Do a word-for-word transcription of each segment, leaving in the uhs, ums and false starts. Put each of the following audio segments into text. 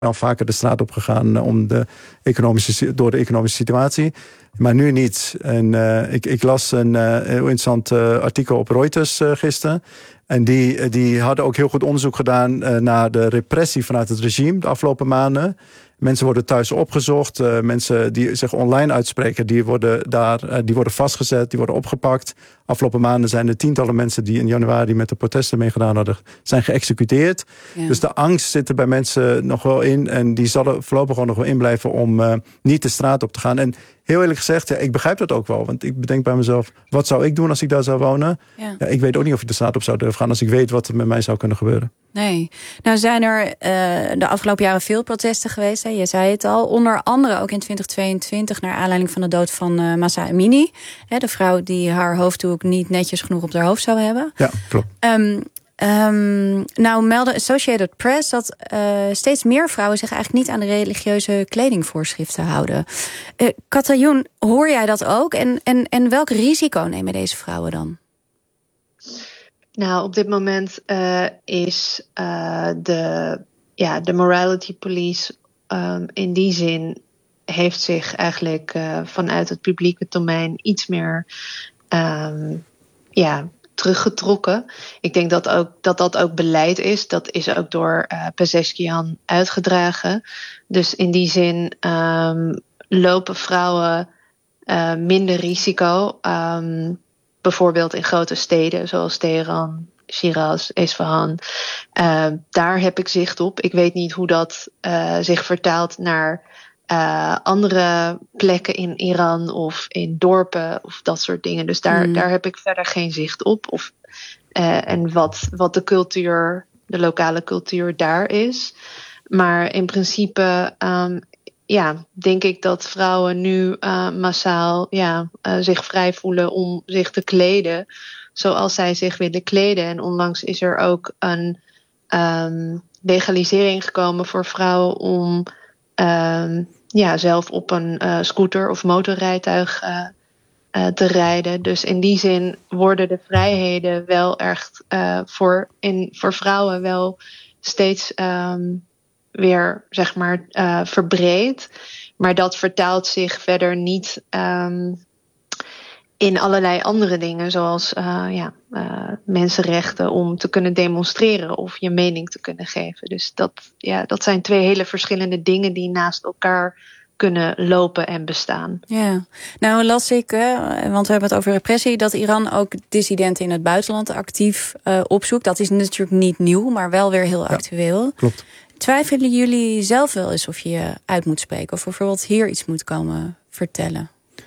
al vaker de straat op gegaan om de economische, door de economische situatie. Maar nu niet. En uh, ik, ik las een uh, heel interessant uh, artikel op Reuters uh, gisteren. En die, die hadden ook heel goed onderzoek gedaan uh, naar de repressie vanuit het regime de afgelopen maanden. Mensen worden thuis opgezocht. Uh, mensen die zich online uitspreken, die worden, daar, uh, die worden vastgezet, die worden opgepakt. Afgelopen maanden zijn er tientallen mensen die in januari met de protesten meegedaan hadden, zijn geëxecuteerd. Ja. Dus de angst zit er bij mensen nog wel in. En die zal er voorlopig gewoon nog wel in blijven om uh, niet de straat op te gaan. En heel eerlijk gezegd, ja, ik begrijp dat ook wel. Want ik bedenk bij mezelf, wat zou ik doen als ik daar zou wonen? Ja. Ja, ik weet ook niet of ik de straat op zou durven gaan als ik weet wat er met mij zou kunnen gebeuren. Nee. Nou zijn er uh, de afgelopen jaren veel protesten geweest. Hè? Je zei het al. Onder andere ook in twintig tweeëntwintig naar aanleiding van de dood van uh, Mahsa Amini. Hè, de vrouw die haar hoofddoek niet netjes genoeg op haar hoofd zou hebben. Ja, klopt. Um, um, nou meldde Associated Press dat uh, steeds meer vrouwen zich eigenlijk niet aan de religieuze kledingvoorschriften houden. Uh, Katayoun, hoor jij dat ook? En, en, en welk risico nemen deze vrouwen dan? Nou, op dit moment uh, is uh, de, ja, de morality police um, in die zin heeft zich eigenlijk uh, vanuit het publieke domein iets meer um, ja, teruggetrokken. Ik denk dat, ook, dat dat ook beleid is. Dat is ook door uh, Pezeshkian uitgedragen. Dus in die zin um, lopen vrouwen uh, minder risico. Um, Bijvoorbeeld in grote steden zoals Teheran, Shiraz, Isfahan. Uh, daar heb ik zicht op. Ik weet niet hoe dat uh, zich vertaalt naar uh, andere plekken in Iran of in dorpen of dat soort dingen. Dus daar, mm. daar heb ik verder geen zicht op. Of, uh, en wat, wat de cultuur, de lokale cultuur daar is. Maar in principe Um, Ja, denk ik dat vrouwen nu uh, massaal ja, uh, zich vrij voelen om zich te kleden zoals zij zich willen kleden. En onlangs is er ook een um, legalisering gekomen voor vrouwen om um, ja, zelf op een uh, scooter of motorrijtuig uh, uh, te rijden. Dus in die zin worden de vrijheden wel echt uh, voor, in, voor vrouwen wel steeds Um, weer, zeg maar, uh, verbreed. Maar dat vertaalt zich verder niet um, in allerlei andere dingen, zoals uh, ja, uh, mensenrechten om te kunnen demonstreren of je mening te kunnen geven. Dus dat, ja, dat zijn twee hele verschillende dingen die naast elkaar kunnen lopen en bestaan. Ja, nou las ik, uh, want we hebben het over repressie, dat Iran ook dissidenten in het buitenland actief uh, opzoekt. Dat is natuurlijk niet nieuw, maar wel weer heel actueel. Ja, klopt. Twijfelen jullie zelf wel eens of je je uit moet spreken? Of bijvoorbeeld hier iets moet komen vertellen?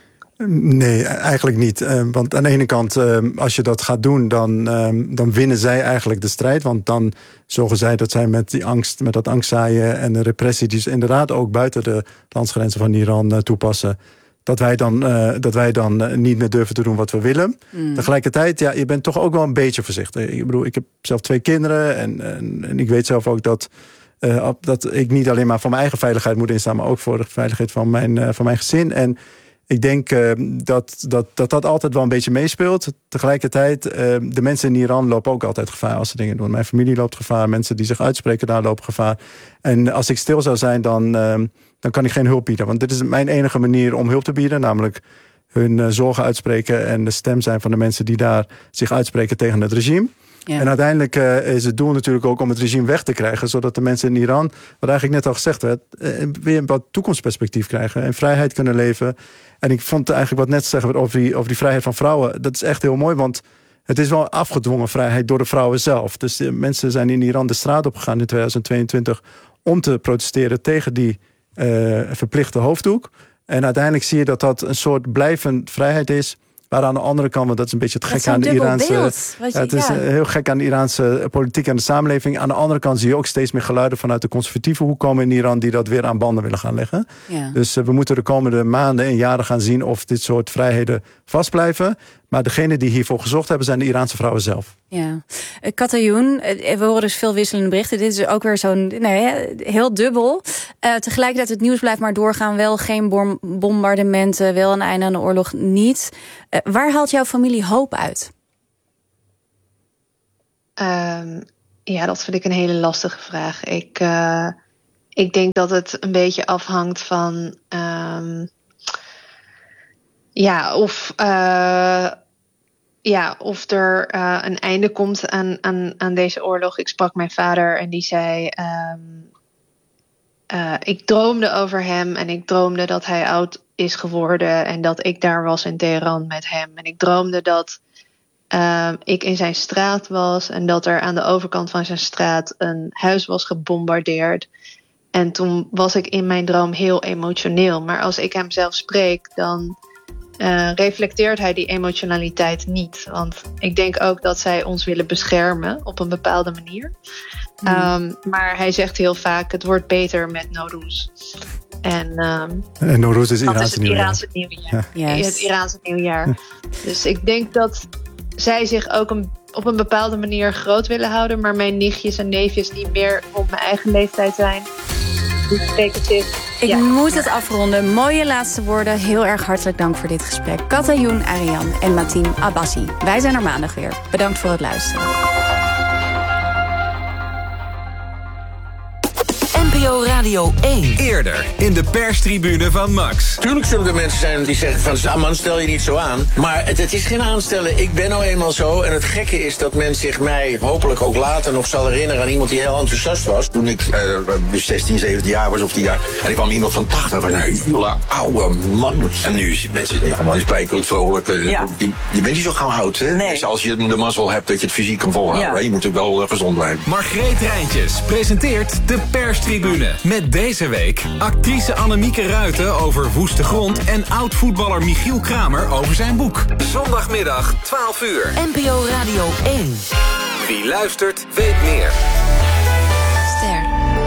Nee, eigenlijk niet. Uh, want aan de ene kant, uh, als je dat gaat doen, dan, uh, dan winnen zij eigenlijk de strijd. Want dan zorgen zij dat zij met die angst, met dat angstzaaien en de repressie die ze inderdaad ook buiten de landsgrenzen van Iran uh, toepassen, dat wij dan, uh, dat wij dan uh, niet meer durven te doen wat we willen. Mm. Tegelijkertijd, ja, je bent toch ook wel een beetje voorzichtig. Ik bedoel, ik heb zelf twee kinderen en, en, en ik weet zelf ook dat Uh, dat ik niet alleen maar voor mijn eigen veiligheid moet instaan, maar ook voor de veiligheid van mijn, uh, van mijn gezin. En ik denk uh, dat, dat, dat dat altijd wel een beetje meespeelt. Tegelijkertijd, uh, de mensen in Iran lopen ook altijd gevaar als ze dingen doen. Mijn familie loopt gevaar, mensen die zich uitspreken daar lopen gevaar. En als ik stil zou zijn, dan, uh, dan kan ik geen hulp bieden. Want dit is mijn enige manier om hulp te bieden, namelijk hun uh, zorgen uitspreken en de stem zijn van de mensen die daar zich uitspreken tegen het regime. Ja. En uiteindelijk uh, is het doel natuurlijk ook om het regime weg te krijgen, zodat de mensen in Iran, wat eigenlijk net al gezegd werd, uh, weer een wat toekomstperspectief krijgen en vrijheid kunnen leven. En ik vond eigenlijk wat net zeggen over die, over die vrijheid van vrouwen, dat is echt heel mooi, want het is wel afgedwongen vrijheid door de vrouwen zelf. Dus de mensen zijn in Iran de straat op gegaan in tweeduizend tweeëntwintig om te protesteren tegen die uh, verplichte hoofddoek. En uiteindelijk zie je dat dat een soort blijvend vrijheid is. Maar aan de andere kant, want dat is een beetje het gek aan de Iraanse. Beeld, ja, het is ja. heel gek aan de Iraanse politiek en de samenleving. Aan de andere kant zie je ook steeds meer geluiden vanuit de conservatieve hoek komen in Iran die dat weer aan banden willen gaan leggen. Ja. Dus uh, we moeten de komende maanden en jaren gaan zien of dit soort vrijheden vastblijven. Maar degene die hiervoor gezocht hebben, zijn de Iraanse vrouwen zelf. Ja. Uh, Katayoun, uh, we horen dus veel wisselende berichten. Dit is ook weer zo'n nee, heel dubbel. Uh, tegelijkertijd het nieuws blijft maar doorgaan. Wel geen bom- bombardementen, wel een einde aan de oorlog niet. Uh, waar haalt jouw familie hoop uit? Um, ja, dat vind ik een hele lastige vraag. Ik, uh, ik denk dat het een beetje afhangt van um, ja, of, uh, ja, of er uh, een einde komt aan, aan, aan deze oorlog. Ik sprak mijn vader en die zei... Um, uh, ik droomde over hem en ik droomde dat hij oud is geworden en dat ik daar was in Teheran met hem. En ik droomde dat uh, ik in zijn straat was en dat er aan de overkant van zijn straat een huis was gebombardeerd. En toen was ik in mijn droom heel emotioneel. Maar als ik hem zelf spreek, dan uh, reflecteert hij die emotionaliteit niet. Want ik denk ook dat zij ons willen beschermen op een bepaalde manier. Mm. Um, maar hij zegt heel vaak, het wordt beter met Nowruz. En, um, en Nowruz is dat Iraanse is het Iraanse nieuwjaar. Ja. Yes. Het Iraanse nieuwjaar. Ja. Dus ik denk dat zij zich ook een, op een bepaalde manier groot willen houden. Maar mijn nichtjes en neefjes die meer op mijn eigen leeftijd zijn, die spreken zich... Ik ja. moet het afronden. Mooie laatste woorden. Heel erg hartelijk dank voor dit gesprek. Katayoun Arian en Mateen Abbasi. Wij zijn er maandag weer. Bedankt voor het luisteren. N P O Radio één. Eerder in de perstribune van Max. Tuurlijk zullen er mensen zijn die zeggen van... man, stel je niet zo aan. Maar het, het is geen aanstellen. Ik ben nou eenmaal zo. En het gekke is dat men zich mij hopelijk ook later nog zal herinneren... aan iemand die heel enthousiast was. Toen ik uh, zestien, zeventien jaar was of tien jaar. En ik kwam iemand van tachtig. Van een hele oude man. En nu is mensen... Ja, man is spijkerend, vrolijk. Uh, ja. je, je bent niet zo gauw oud, hè? Nee. Dus als je de mazzel hebt dat je het fysiek kan volhouden. Ja. Je moet ook wel uh, gezond blijven. Margreet Rijntjes presenteert de perstribune. Met deze week actrice Annemieke Ruiten over woeste grond... en oud-voetballer Michiel Kramer over zijn boek. Zondagmiddag, twaalf uur. N P O Radio één. Wie luistert, weet meer. Ster.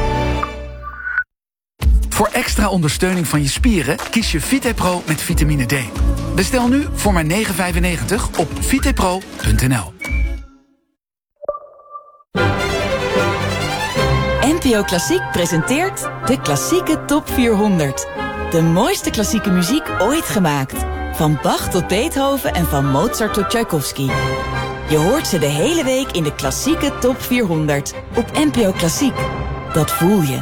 Voor extra ondersteuning van je spieren kies je VitePro met vitamine D. Bestel nu voor maar negen vijfennegentig op vitepro punt n l. N P O Klassiek presenteert de Klassieke Top vierhonderd. De mooiste klassieke muziek ooit gemaakt. Van Bach tot Beethoven en van Mozart tot Tchaikovsky. Je hoort ze de hele week in de Klassieke Top vierhonderd. Op N P O Klassiek. Dat voel je.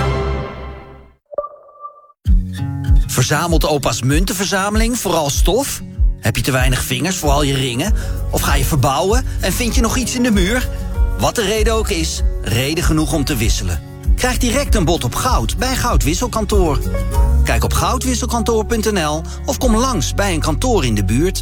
Verzamelt opa's muntenverzameling vooral stof? Heb je te weinig vingers voor al je ringen? Of ga je verbouwen en vind je nog iets in de muur? Wat de reden ook is, reden genoeg om te wisselen. Krijg direct een bod op goud bij Goudwisselkantoor. Kijk op goudwisselkantoor punt n l of kom langs bij een kantoor in de buurt.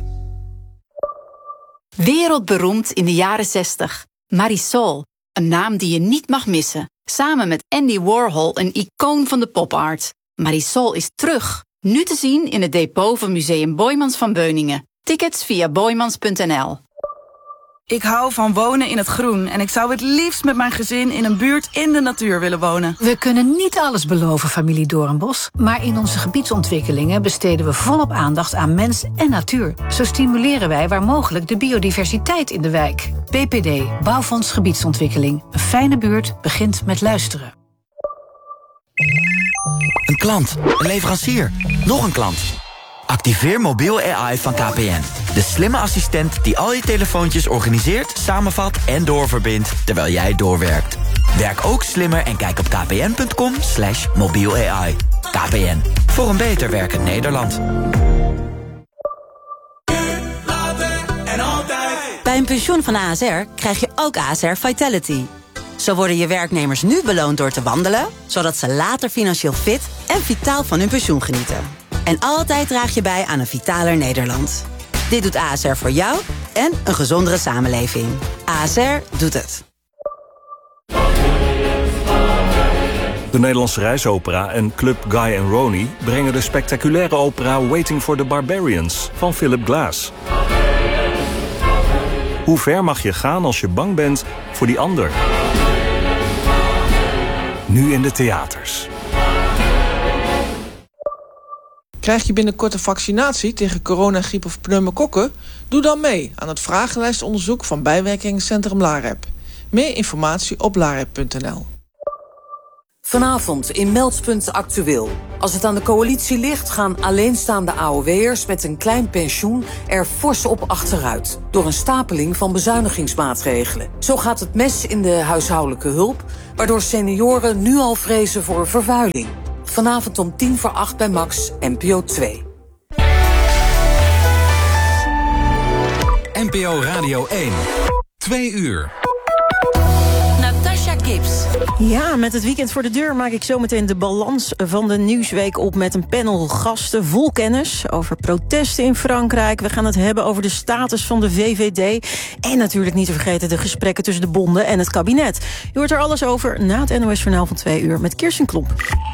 Wereldberoemd in de jaren zestig. Marisol, een naam die je niet mag missen. Samen met Andy Warhol, een icoon van de popart. Marisol is terug. Nu te zien in het depot van Museum Boijmans van Beuningen. Tickets via boijmans punt n l. Ik hou van wonen in het groen en ik zou het liefst met mijn gezin in een buurt in de natuur willen wonen. We kunnen niet alles beloven, familie Doornbos, maar in onze gebiedsontwikkelingen besteden we volop aandacht aan mens en natuur. Zo stimuleren wij waar mogelijk de biodiversiteit in de wijk. B P D, Bouwfonds Gebiedsontwikkeling. Een fijne buurt begint met luisteren. Een klant, een leverancier, nog een klant. Activeer mobiel A I van K P N. De slimme assistent die al je telefoontjes organiseert, samenvat en doorverbindt terwijl jij doorwerkt. Werk ook slimmer en kijk op kpn punt com slash mobiel A I. K P N, voor een beter werkend Nederland. Bij een pensioen van A S R krijg je ook A S R Vitality. Zo worden je werknemers nu beloond door te wandelen, zodat ze later financieel fit en vitaal van hun pensioen genieten. En altijd draag je bij aan een vitaler Nederland. Dit doet A S R voor jou en een gezondere samenleving. A S R doet het. De Nederlandse Reisopera en Club Guy and Ronnie brengen de spectaculaire opera Waiting for the Barbarians van Philip Glass. Hoe ver mag je gaan als je bang bent voor die ander? Nu in de theaters. Krijg je binnenkort een vaccinatie tegen corona, griep of pneumokokken? Doe dan mee aan het vragenlijstonderzoek van Bijwerkingencentrum LAREP. Meer informatie op larep punt n l. Vanavond in Meldpunt Actueel. Als het aan de coalitie ligt, gaan alleenstaande A O W'ers met een klein pensioen er fors op achteruit. Door een stapeling van bezuinigingsmaatregelen. Zo gaat het mes in de huishoudelijke hulp, waardoor senioren nu al vrezen voor vervuiling. Vanavond om tien voor acht bij Max, N P O twee. N P O Radio één. Twee uur. Natasha Gibbs. Ja, met het weekend voor de deur maak ik zometeen de balans van de Nieuwsweek op met een panel gasten vol kennis over protesten in Frankrijk. We gaan het hebben over de status van de V V D. En natuurlijk niet te vergeten de gesprekken tussen de bonden en het kabinet. Je hoort er alles over na het N O S-journaal van twee uur met Kirsten Klomp.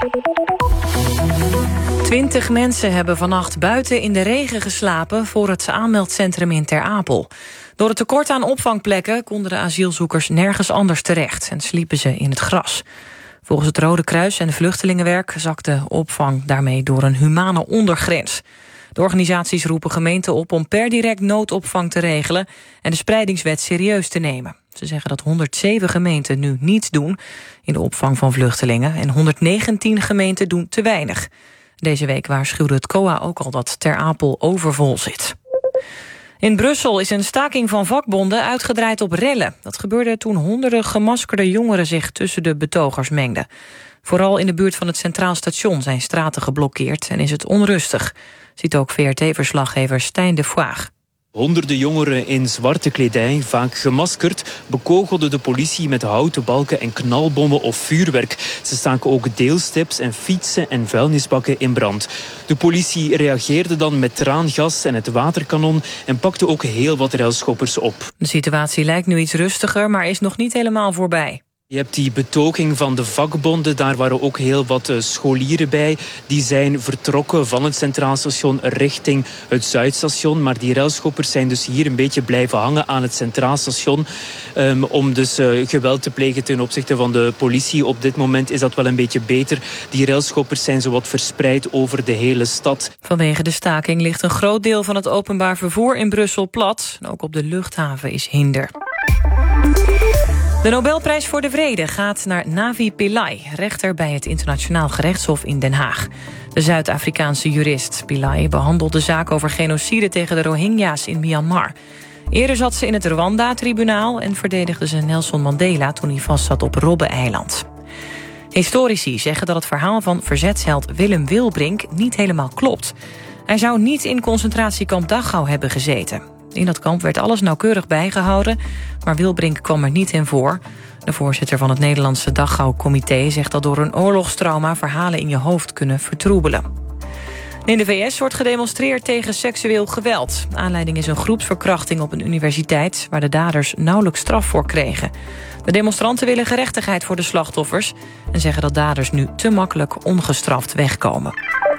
Twintig mensen hebben vannacht buiten in de regen geslapen voor het aanmeldcentrum in Ter Apel. Door het tekort aan opvangplekken konden de asielzoekers nergens anders terecht en sliepen ze in het gras. Volgens het Rode Kruis en de Vluchtelingenwerk zakt de opvang daarmee door een humane ondergrens. De organisaties roepen gemeenten op om per direct noodopvang te regelen en de spreidingswet serieus te nemen. Ze zeggen dat honderdzeven gemeenten nu niets doen in de opvang van vluchtelingen en honderddegentien gemeenten doen te weinig. Deze week waarschuwde het C O A ook al dat Ter Apel overvol zit. In Brussel is een staking van vakbonden uitgedraaid op rellen. Dat gebeurde toen honderden gemaskerde jongeren zich tussen de betogers mengden. Vooral in de buurt van het Centraal Station zijn straten geblokkeerd en is het onrustig, ziet ook V R T-verslaggever Stijn de Voig. Honderden jongeren in zwarte kledij, vaak gemaskerd, bekogelden de politie met houten balken en knalbommen of vuurwerk. Ze staken ook deelsteps en fietsen en vuilnisbakken in brand. De politie reageerde dan met traangas en het waterkanon en pakte ook heel wat railschoppers op. De situatie lijkt nu iets rustiger, maar is nog niet helemaal voorbij. Je hebt die betoging van de vakbonden, daar waren ook heel wat scholieren bij. Die zijn vertrokken van het Centraal Station richting het Zuidstation. Maar die railschoppers zijn dus hier een beetje blijven hangen aan het Centraal Station. Um, om dus uh, geweld te plegen ten opzichte van de politie. Op dit moment is dat wel een beetje beter. Die railschoppers zijn zowat verspreid over de hele stad. Vanwege de staking ligt een groot deel van het openbaar vervoer in Brussel plat. Ook op de luchthaven is hinder. De Nobelprijs voor de Vrede gaat naar Navi Pillay, rechter bij het Internationaal Gerechtshof in Den Haag. De Zuid-Afrikaanse jurist Pillay behandelt de zaak over genocide tegen de Rohingya's in Myanmar. Eerder zat ze in het Rwanda-tribunaal en verdedigde ze Nelson Mandela toen hij vastzat op Robben-eiland. Historici zeggen dat het verhaal van verzetsheld Willem Wilbrink niet helemaal klopt. Hij zou niet in concentratiekamp Dachau hebben gezeten. In dat kamp werd alles nauwkeurig bijgehouden, maar Wilbrink kwam er niet in voor. De voorzitter van het Nederlandse Dachau-comité zegt dat door een oorlogstrauma verhalen in je hoofd kunnen vertroebelen. In de V S wordt gedemonstreerd tegen seksueel geweld. Aanleiding is een groepsverkrachting op een universiteit waar de daders nauwelijks straf voor kregen. De demonstranten willen gerechtigheid voor de slachtoffers en zeggen dat daders nu te makkelijk ongestraft wegkomen.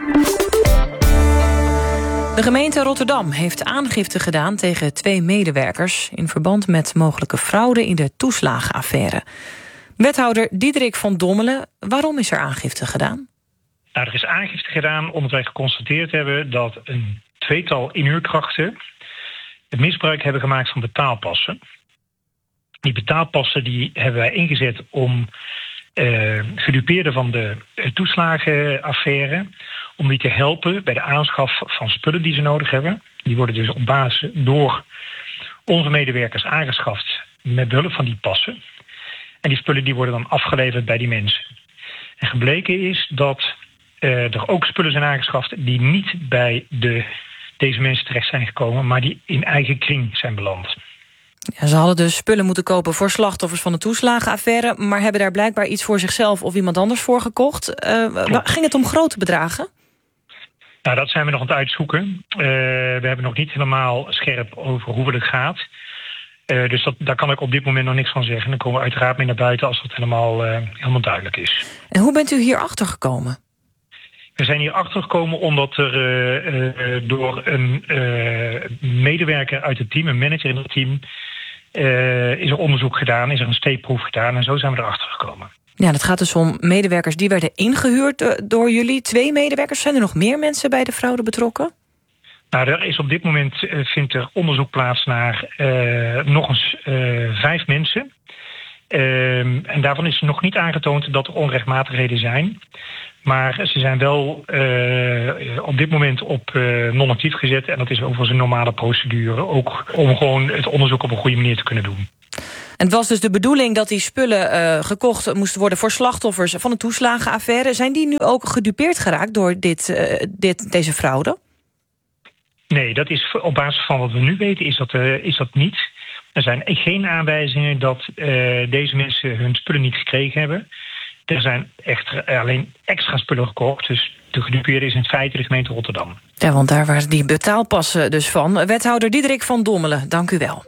De gemeente Rotterdam heeft aangifte gedaan tegen twee medewerkers in verband met mogelijke fraude in de toeslagenaffaire. Wethouder Diederik van Dommelen, waarom is er aangifte gedaan? Nou, er is aangifte gedaan omdat wij geconstateerd hebben dat een tweetal inhuurkrachten het misbruik hebben gemaakt van betaalpassen. Die betaalpassen die hebben wij ingezet om uh, gedupeerden van de toeslagenaffaire, om die te helpen bij de aanschaf van spullen die ze nodig hebben. Die worden dus op basis door onze medewerkers aangeschaft met behulp van die passen. En die spullen die worden dan afgeleverd bij die mensen. En gebleken is dat uh, er ook spullen zijn aangeschaft die niet bij de, deze mensen terecht zijn gekomen, maar die in eigen kring zijn beland. Ja, ze hadden dus spullen moeten kopen voor slachtoffers van de toeslagenaffaire, maar hebben daar blijkbaar iets voor zichzelf of iemand anders voor gekocht. Uh, ging het om grote bedragen? Nou, dat zijn we nog aan het uitzoeken. Uh, we hebben nog niet helemaal scherp over hoeveel het gaat. Uh, dus dat, daar kan ik op dit moment nog niks van zeggen. Dan komen we uiteraard mee naar buiten als dat helemaal, uh, helemaal duidelijk is. En hoe bent u hier achter gekomen? We zijn hier achter gekomen omdat er uh, uh, door een uh, medewerker uit het team, een manager in het team, uh, is er onderzoek gedaan, is er een steekproef gedaan en zo zijn we erachter gekomen. Ja, dat gaat dus om medewerkers die werden ingehuurd door jullie. Twee medewerkers. Zijn er nog meer mensen bij de fraude betrokken? Nou, er is op dit moment uh, vindt er onderzoek plaats naar uh, nog eens uh, vijf mensen. Um, en daarvan is nog niet aangetoond dat er onrechtmatigheden zijn. Maar ze zijn wel uh, op dit moment op uh, non-actief gezet. En dat is overigens een normale procedure. Ook om gewoon het onderzoek op een goede manier te kunnen doen. En het was dus de bedoeling dat die spullen uh, gekocht moesten worden voor slachtoffers van de toeslagenaffaire. Zijn die nu ook gedupeerd geraakt door dit, uh, dit, deze fraude? Nee, dat is op basis van wat we nu weten is dat, uh, is dat niet. Er zijn geen aanwijzingen dat uh, deze mensen hun spullen niet gekregen hebben. Er zijn echt alleen extra spullen gekocht. Dus de gedupeerde is in feite de gemeente Rotterdam. Ja, want daar waren die betaalpassen dus van. Wethouder Diederik van Dommelen, dank u wel.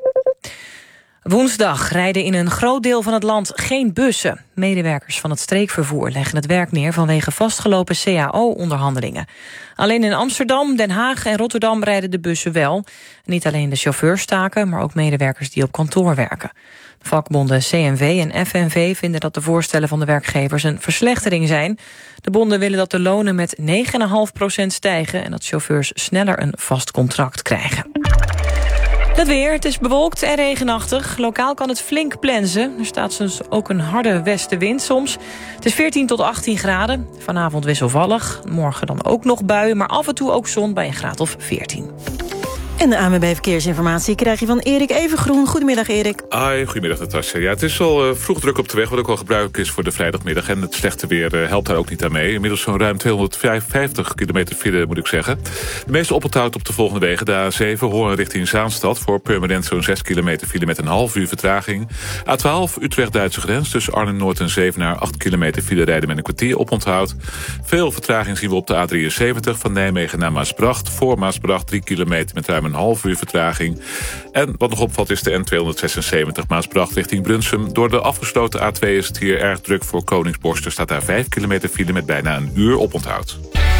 Woensdag rijden in een groot deel van het land geen bussen. Medewerkers van het streekvervoer leggen het werk neer vanwege vastgelopen C A O-onderhandelingen. Alleen in Amsterdam, Den Haag en Rotterdam rijden de bussen wel. Niet alleen de chauffeurs staken, maar ook medewerkers die op kantoor werken. De vakbonden C N V en F N V vinden dat de voorstellen van de werkgevers een verslechtering zijn. De bonden willen dat de lonen met negen komma vijf procent stijgen en dat chauffeurs sneller een vast contract krijgen. Het weer, het is bewolkt en regenachtig. Lokaal kan het flink plensen. Er staat soms ook een harde westenwind soms. Het is veertien tot achttien graden. Vanavond wisselvallig. Morgen dan ook nog buien, maar af en toe ook zon bij een graad of veertien. En de A N W B Verkeersinformatie krijg je van Erik Evengroen. Goedemiddag, Erik. Hoi, goedemiddag, Natasja. Ja, het is al uh, vroeg druk op de weg, wat ook al gebruikelijk is voor de vrijdagmiddag. En het slechte weer uh, helpt daar ook niet aan mee. Inmiddels zo'n ruim tweehonderdvijftig kilometer file, moet ik zeggen. De meeste oponthoud op de volgende wegen. De A zeven Hoorn richting Zaanstad. Voor permanent zo'n zes kilometer file met een half uur vertraging. A twaalf Utrecht-Duitse grens. Tussen Arnhem-Noord en Zevenaar acht kilometer file rijden met een kwartier oponthoud. Veel vertraging zien we op de A drieënzeventig van Nijmegen naar Maasbracht. Voor Maasbracht drie kilometer met ruim een half uur vertraging. En wat nog opvalt is de N tweehonderdzesenzeventig Maasbracht richting Brunsum. Door de afgesloten A twee is het hier erg druk voor Koningsborst. Er staat daar vijf kilometer file met bijna een uur oponthoud.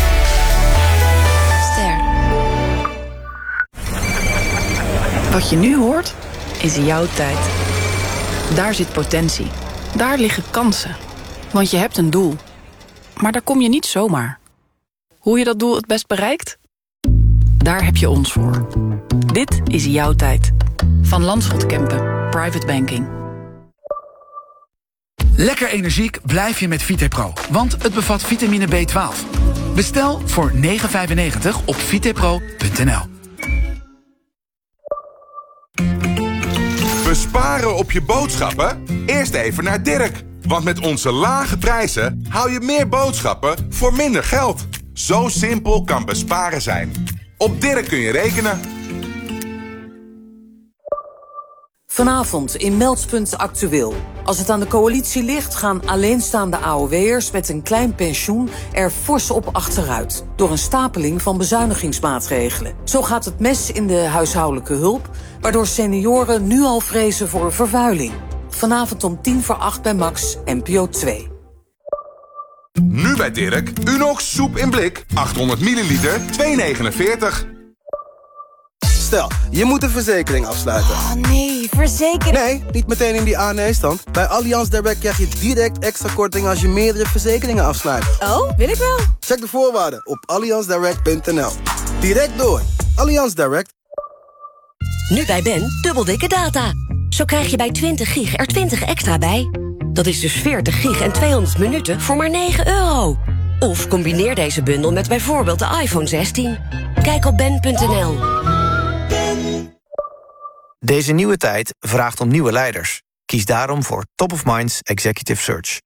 Ster. Wat je nu hoort, is jouw tijd. Daar zit potentie. Daar liggen kansen. Want je hebt een doel. Maar daar kom je niet zomaar. Hoe je dat doel het best bereikt? Daar heb je ons voor. Dit is jouw tijd. Van Landschot Kempen. Private Banking. Lekker energiek blijf je met Vitepro, want het bevat vitamine B twaalf. Bestel voor negen vijfennegentig op vitepro punt n l. Besparen op je boodschappen? Eerst even naar Dirk. Want met onze lage prijzen hou je meer boodschappen voor minder geld. Zo simpel kan besparen zijn. Op Dirk kun je rekenen. Vanavond in Meldpunt Actueel. Als het aan de coalitie ligt, gaan alleenstaande A O W'ers met een klein pensioen er fors op achteruit. Door een stapeling van bezuinigingsmaatregelen. Zo gaat het mes in de huishoudelijke hulp, waardoor senioren nu al vrezen voor vervuiling. Vanavond om tien voor acht bij Max, N P O twee. Nu bij Dirk, Unox soep in blik, achthonderd milliliter, twee negenenveertig. Stel, je moet een verzekering afsluiten. Oh nee, verzekering... Nee, niet meteen in die A nee-stand. Bij Allianz Direct krijg je direct extra korting als je meerdere verzekeringen afsluit. Oh, wil ik wel. Check de voorwaarden op allianz direct punt n l. Direct door. Allianz Direct. Nu bij Ben, dubbel dikke data. Zo krijg je bij twintig gig er twintig extra bij. Dat is dus veertig gig en tweehonderd minuten voor maar negen euro. Of combineer deze bundel met bijvoorbeeld de iPhone zestien. Kijk op ben punt n l. Deze nieuwe tijd vraagt om nieuwe leiders. Kies daarom voor Top of Minds Executive Search.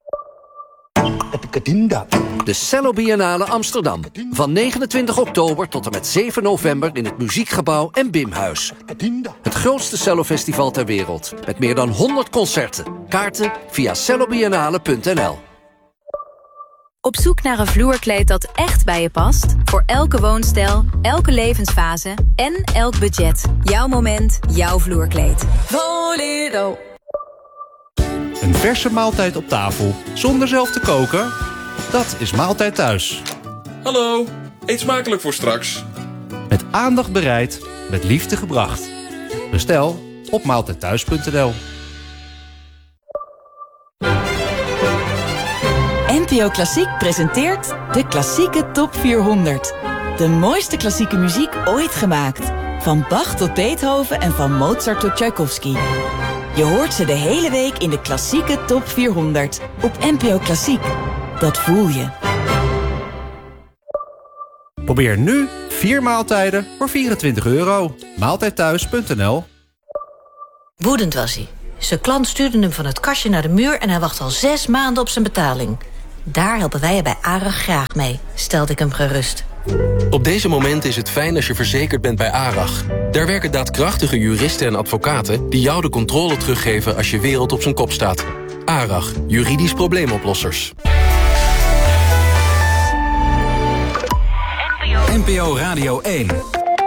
De Cello Biennale Amsterdam. Van negenentwintig oktober tot en met zeven november in het Muziekgebouw en Bimhuis. Het grootste cellofestival ter wereld. Met meer dan honderd concerten. Kaarten via cello biennale punt n l. Op zoek naar een vloerkleed dat echt bij je past? Voor elke woonstijl, elke levensfase en elk budget. Jouw moment, jouw vloerkleed. Voledo. Een verse maaltijd op tafel, zonder zelf te koken? Dat is Maaltijd Thuis. Hallo, eet smakelijk voor straks. Met aandacht bereid, met liefde gebracht. Bestel op maaltijdthuis punt n l. N P O Klassiek presenteert de Klassieke Top vierhonderd. De mooiste klassieke muziek ooit gemaakt. Van Bach tot Beethoven en van Mozart tot Tchaikovsky. Je hoort ze de hele week in de klassieke top vierhonderd. Op N P O Klassiek. Dat voel je. Probeer nu vier maaltijden voor vierentwintig euro. Maaltijdthuis punt n l. Woedend was hij. Zijn klant stuurde hem van het kastje naar de muur... en hij wacht al zes maanden op zijn betaling. Daar helpen wij je bij ARAG graag mee, stelde ik hem gerust. Op deze momenten is het fijn als je verzekerd bent bij ARAG. Daar werken daadkrachtige juristen en advocaten... die jou de controle teruggeven als je wereld op zijn kop staat. ARAG, juridisch probleemoplossers. N P O Radio één.